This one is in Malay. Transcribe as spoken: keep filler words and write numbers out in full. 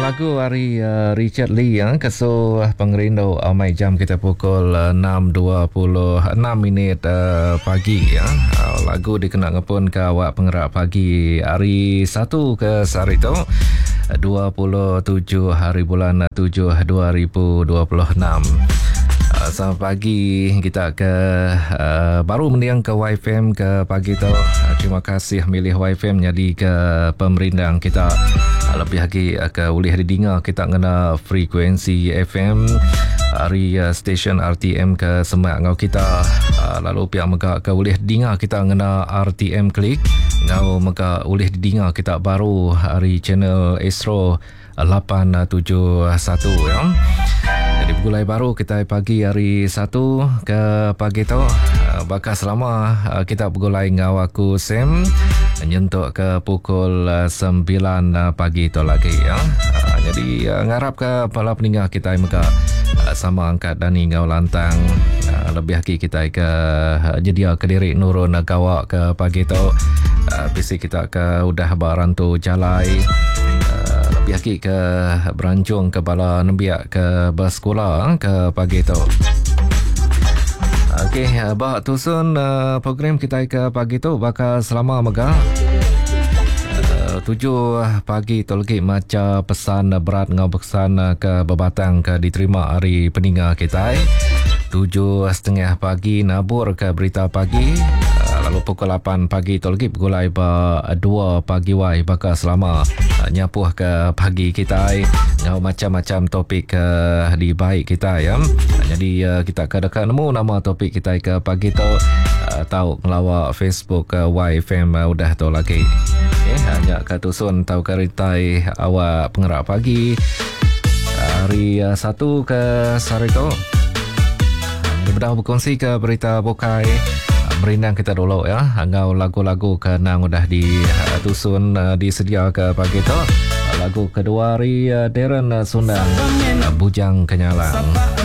lagu hari uh, Richard Lee ya, keso pengerindu amai jam kita pukul uh, enam dua puluh enam minit uh, pagi ya. Uh, lagu dikenal pun ke awak pengerak pagi hari satu ke hari itu dua puluh tujuh hari bulan tujuh dua ribu dua puluh enam. Uh, selamat pagi kita ke uh, baru mendiang ke Y F M ke pagi tu. Uh, terima kasih milih Y F M jadi ke pemerindang kita. Uh, lebih lagi uh, ke boleh didengar kita kena frekuensi F M hari uh, stesen R T M ke semak ngau kita. Uh, lalu pihak mereka ke boleh dengar kita kena R T M klik. Ngau mereka boleh didengar kita baru hari channel Astro lapan tujuh satu ya. Jadi begulai baru kita pagi hari satu ke pagi tu bakal selama kita begulai ngau aku Sam nyentuk ke pukul sembilan pagi tu lagi ya. Jadi ngarap ke pala peninggal kita mereka sama angkat dan ngau lantang lebih lagi kita ke jedia ke diri nurun kawak ke pagi tu bisi kita ke udah barantu jalai lebih lagi ke berancung ke bala nembiak ke bersekolah ke pagi tu. Okey, bah tusun uh, program kita ke pagi tu bakal selama mega uh, tujuh pagi tu lagi macam pesan berat ngau pesan ke bebatang ke diterima hari peninggal kita. Tujuh setengah pagi nabur ke berita pagi. Lalu pukul lapan pagi tu lagi pukul dua pagi wai bakal selama uh, nyapuh ke pagi kita ngau macam-macam topik uh, di baik kita ya. Uh, jadi uh, kita kadang nemu nama topik kita ke pagi tu uh, tahu ngelawak Facebook uh, Y F M uh, udah tu lagi. Okay, hanya katusun tahu keritai awak pengerak pagi hari uh, satu ke hari tu. Mudah berkongsi ke berita bukai merindang kita dulu ya. Angau lagu-lagu kenang udah ditusun disedia ke pagi tu. Lagu kedua hari Darren Sundang Bujang Kenyalang.